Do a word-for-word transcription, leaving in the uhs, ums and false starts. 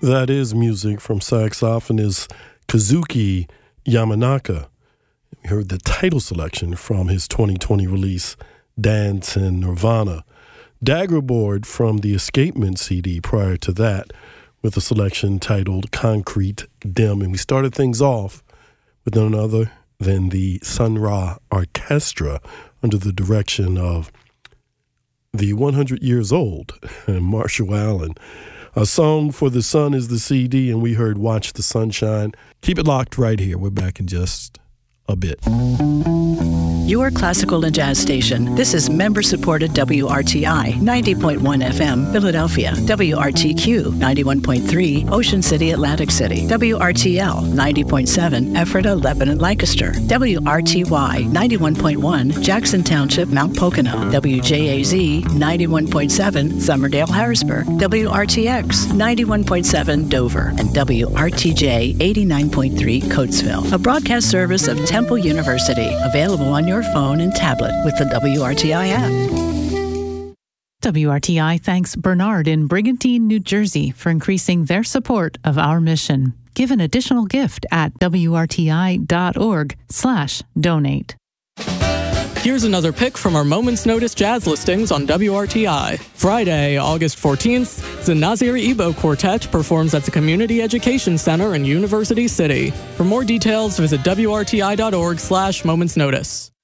That is music from saxophonist Kazuki Yamanaka. We heard the title selection from his twenty twenty release, Dance in Nirvana. Daggerboard from the Escapement C D prior to that with a selection titled Concrete Dim. And we started things off with none other than the Sun Ra Orchestra under the direction of the one hundred years old Marshall Allen. A Song for the Sun is the C D, and we heard Watch the Sunshine. Keep it locked right here. We're back in just a bit. Your classical and jazz station. This is member-supported W R T I ninety point one F M, Philadelphia. W R T Q ninety-one point three, Ocean City, Atlantic City. W R T L ninety point seven, Ephrata, Lebanon, Lancaster. W R T Y ninety-one point one, Jackson Township, Mount Pocono. W J A Z ninety-one point seven, Summerdale, Harrisburg. W R T X ninety-one point seven, Dover. And W R T J eighty-nine point three, Coatesville. A broadcast service of Temple University. Available on your phone and tablet with the W R T I app. W R T I thanks Bernard in Brigantine, New Jersey for increasing their support of our mission. Give an additional gift at W R T I dot org slash donate. Here's another pick from our Moments Notice jazz listings on W R T I. Friday, August fourteenth, the Nazir Ebo Quartet performs at the Community Education Center in University City. For more details, visit W R T I dot org slash Moments Notice.